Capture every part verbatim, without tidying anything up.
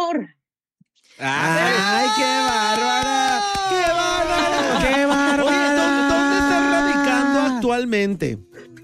folclore. ¡Ay, qué bárbara! ¡Qué bárbara! ¡Qué bárbara! Oye, ¿dónde estás radicando actualmente?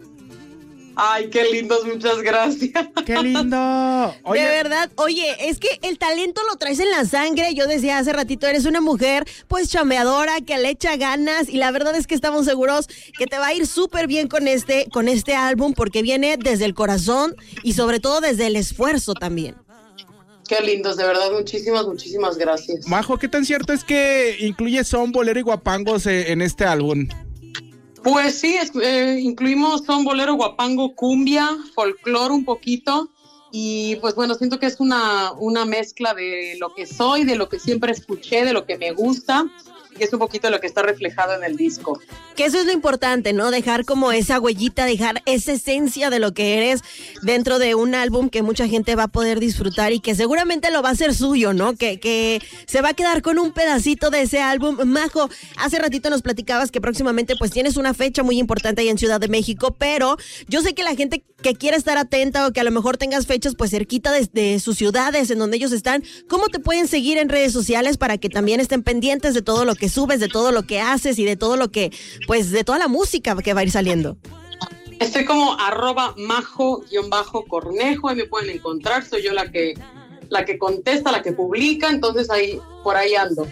Ay, qué lindos, muchas gracias. ¡Qué lindo! Oye, de verdad, oye, es que el talento lo traes en la sangre. Yo decía hace ratito, eres una mujer pues chambeadora, que le echa ganas, y la verdad es que estamos seguros que te va a ir súper bien con este, con este álbum, porque viene desde el corazón y sobre todo desde el esfuerzo también. Qué lindos, de verdad, muchísimas, muchísimas gracias. Majo, ¿qué tan cierto es que incluye son, bolero y guapangos eh, en este álbum? Pues sí, es, eh, incluimos son, bolero, guapango, cumbia, folclore un poquito, y pues bueno, siento que es una, una mezcla de lo que soy, de lo que siempre escuché, de lo que me gusta, y es un poquito lo que está reflejado en el disco. Que eso es lo importante, ¿no? Dejar como esa huellita, dejar esa esencia de lo que eres dentro de un álbum que mucha gente va a poder disfrutar y que seguramente lo va a hacer suyo, ¿no? Que, que se va a quedar con un pedacito de ese álbum. Majo, hace ratito nos platicabas que próximamente pues tienes una fecha muy importante ahí en Ciudad de México, pero yo sé que la gente que quiere estar atenta o que a lo mejor tengas fechas pues cerquita de, de sus ciudades en donde ellos están, ¿cómo te pueden seguir en redes sociales para que también estén pendientes de todo lo que subes, de todo lo que haces y de todo lo que, pues de toda la música que va a ir saliendo? Estoy como arroba majo-cornejo, ahí me pueden encontrar, soy yo la que, la que contesta, la que publica, entonces ahí, por ahí ando.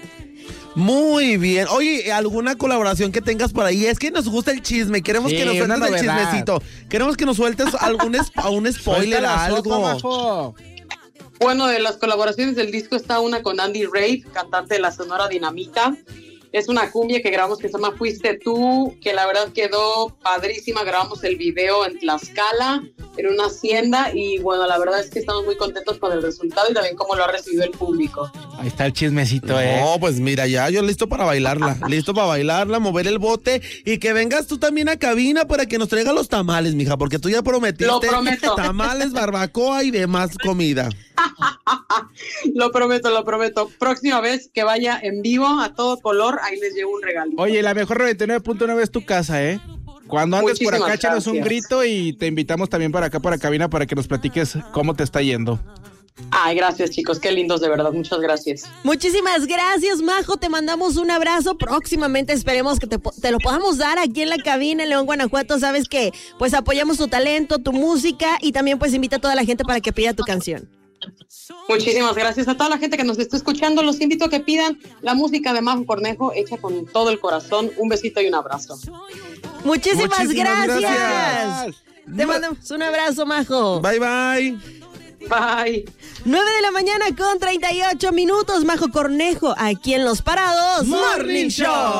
Muy bien. Oye, ¿alguna colaboración que tengas por ahí? Es que nos gusta el chisme, queremos sí, que nos sueltes el chismecito. Queremos que nos sueltes algún es, a un spoiler, algo. Sopa, bueno, de las colaboraciones del disco está una con Andy Rave, cantante de la Sonora Dinamita. Es una cumbia que grabamos que se llama Fuiste Tú, que la verdad quedó padrísima. Grabamos el video en Tlaxcala, en una hacienda, y bueno, la verdad es que estamos muy contentos con el resultado y también cómo lo ha recibido el público. Ahí está el chismecito, no, eh. No, pues mira, ya yo listo para bailarla, listo para bailarla, mover el bote, y que vengas tú también a cabina para que nos traiga los tamales, mija, porque tú ya prometiste lo prometo. Tamales, barbacoa y demás comida. Lo prometo, lo prometo. Próxima vez que vaya en vivo a todo color, ahí les llevo un regalito. Oye, la mejor noventa y nueve punto nueve es tu casa, ¿eh? Cuando andes Muchísimas por acá, échanos gracias. un grito y te invitamos también para acá, para cabina, para que nos platiques cómo te está yendo. Ay, gracias, chicos, qué lindos, de verdad, muchas gracias. Muchísimas gracias, Majo, te mandamos un abrazo. Próximamente esperemos que te, te lo podamos dar aquí en la cabina en León, Guanajuato. Sabes que pues apoyamos tu talento, tu música, y también pues invita a toda la gente para que pida tu canción. Muchísimas gracias a toda la gente que nos está escuchando. Los invito a que pidan la música de Majo Cornejo, hecha con todo el corazón. Un besito y un abrazo. Muchísimas, Muchísimas gracias. gracias. Te mandamos un abrazo, Majo. Bye, bye. Bye. nueve de la mañana con treinta y ocho minutos, Majo Cornejo, aquí en Los Parados Morning Show.